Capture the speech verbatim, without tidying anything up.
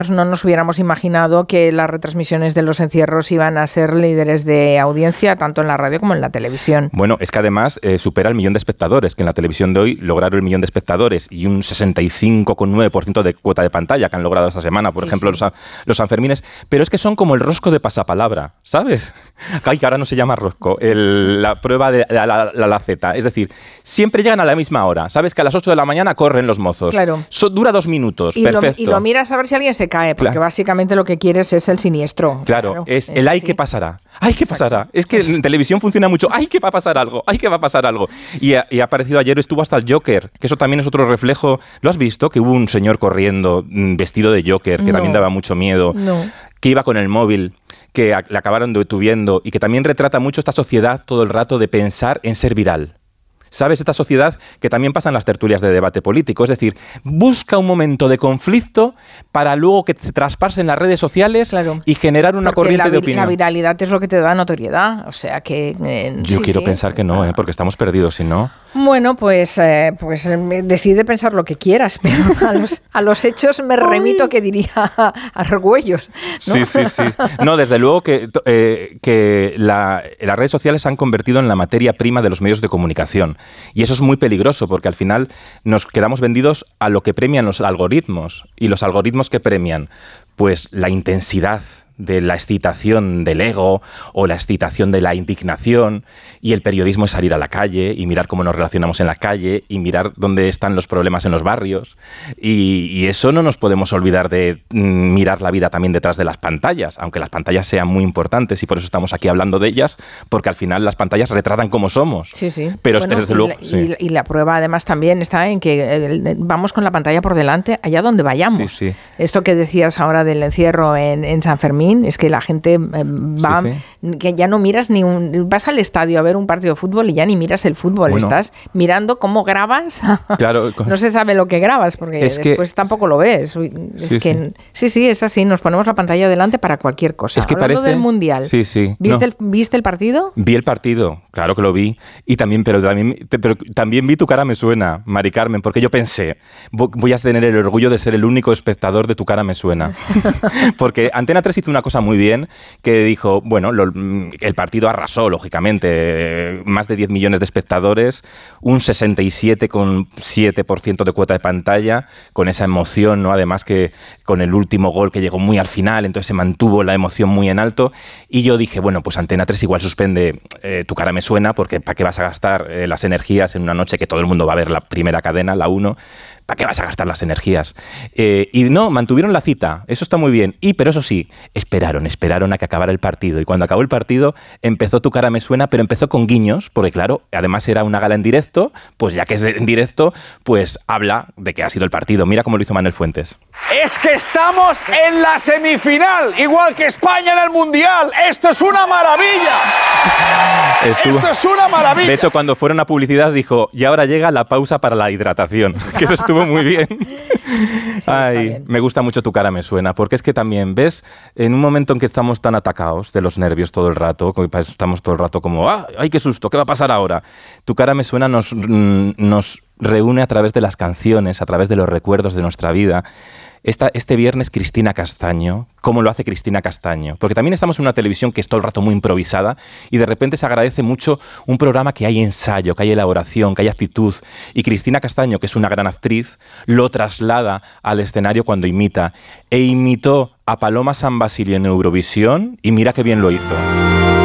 no nos hubiéramos imaginado que las retransmisiones de los encierros iban a ser líderes de audiencia, tanto en la radio como en la televisión. Bueno, es que además eh, supera el millón de espectadores, que en la televisión de hoy lograron el millón de espectadores y un sesenta y cinco coma nueve por ciento de cuota de pantalla que han logrado esta semana, por sí, ejemplo, sí. Los, los Sanfermines. Pero es que son como el rosco de pasapalabra, ¿sabes? Ay, que ahora no se llama rosco, el, la prueba de la, la, la, la Z. Es decir, siempre llegan a la misma hora. ¿Sabes? Que a las ocho de la mañana corren los mozos. Claro. So, dura dos minutos, y perfecto. Lo, y lo miras a ver si alguien se cae, porque claro. básicamente lo que quieres es el siniestro. Claro, claro. es, es el ay, ¿qué pasará? ¡Ay, qué pasará! Es que en televisión funciona mucho. ¡Ay, que va a pasar algo! ¡Ay, que va a pasar algo! Y ha, y ha aparecido ayer, estuvo hasta el Joker, que eso también es otro reflejo. ¿Lo has visto? Que hubo un señor corriendo vestido de Joker, que no. también daba mucho miedo, no. que iba con el móvil, que a, le acabaron detuviendo y que también retrata mucho esta sociedad todo el rato de pensar en ser viral. ¿Sabes? Esta sociedad que también pasa en las tertulias de debate político. Es decir, busca un momento de conflicto para luego que se traspase en las redes sociales claro. y generar una porque corriente la, de opinión. La viralidad es lo que te da notoriedad. O sea que... Eh, Yo sí, quiero sí. pensar que no, ¿eh? Porque estamos perdidos, si no... Bueno, pues, eh, pues decide pensar lo que quieras, pero a los, a los hechos me remito, que diría Argüellos, ¿no? Sí, sí, sí. No, desde luego que, eh, que la, las redes sociales se han convertido en la materia prima de los medios de comunicación. Y eso es muy peligroso, porque al final nos quedamos vendidos a lo que premian los algoritmos. ¿Y los algoritmos que premian? Pues la intensidad de la excitación del ego o la excitación de la indignación, y el periodismo es salir a la calle y mirar cómo nos relacionamos en la calle y mirar dónde están los problemas en los barrios, y, y eso no nos podemos olvidar de mm, mirar la vida también detrás de las pantallas, aunque las pantallas sean muy importantes y por eso estamos aquí hablando de ellas, porque al final las pantallas retratan cómo somos. Sí, sí. Pero bueno, desde y, luego, la, sí. y, y la prueba además también está en que eh, vamos con la pantalla por delante allá donde vayamos. Sí, sí. Esto que decías ahora del encierro en, en San Fermín, es que la gente eh, va, sí, sí. que ya no miras ni un... Vas al estadio a ver un partido de fútbol y ya ni miras el fútbol, bueno, estás mirando cómo grabas. Claro. No se sabe lo que grabas, porque es después que, tampoco lo ves. Es sí, que, sí. sí, sí, es así, nos ponemos la pantalla delante para cualquier cosa. Es que Hablando parece... del Mundial, sí, sí. ¿viste, no. el, ¿viste el partido? Vi el partido, claro que lo vi, y también, pero también, pero también vi Tu cara me suena, Mari Carmen, porque yo pensé, voy a tener el orgullo de ser el único espectador de Tu cara me suena. Porque Antena tres hizo una cosa muy bien, que dijo, bueno, lo, el partido arrasó, lógicamente, más de diez millones de espectadores, un sesenta y siete coma siete por ciento de cuota de pantalla, con esa emoción, ¿no? Además que con el último gol que llegó muy al final, entonces se mantuvo la emoción muy en alto, y yo dije, bueno, pues Antena tres igual suspende eh, Tu cara me suena, porque ¿para qué vas a gastar eh, las energías en una noche que todo el mundo va a ver la primera cadena, la uno? ¿Para qué vas a gastar las energías? Eh, y no, mantuvieron la cita, eso está muy bien, y pero eso sí, esperaron, esperaron a que acabara el partido, y cuando acabó el partido empezó Tu cara me suena, pero empezó con guiños, porque claro, además era una gala en directo, pues ya que es en directo, pues habla de que ha sido el partido. Mira cómo lo hizo Manuel Fuentes. Es que estamos en la semifinal, igual que España en el Mundial. ¡Esto es una maravilla! Estuvo... ¡Esto es una maravilla! De hecho, cuando fueron a publicidad dijo, y ahora llega la pausa para la hidratación, que eso estuvo muy bien. Ay, me gusta mucho Tu cara me suena, porque es que también, ¿ves? En un momento en que estamos tan atacados de los nervios todo el rato, estamos todo el rato como, ¡ah, ay, qué susto! ¿Qué va a pasar ahora? Tu cara me suena nos, nos reúne a través de las canciones, a través de los recuerdos de nuestra vida. Esta, este viernes Cristina Castaño, ¿cómo lo hace Cristina Castaño? Porque también estamos en una televisión que es todo el rato muy improvisada y de repente se agradece mucho un programa que hay ensayo, que hay elaboración, que hay actitud. Y Cristina Castaño, que es una gran actriz, lo traslada al escenario cuando imita. E imitó a Paloma San Basilio en Eurovisión y mira qué bien lo hizo.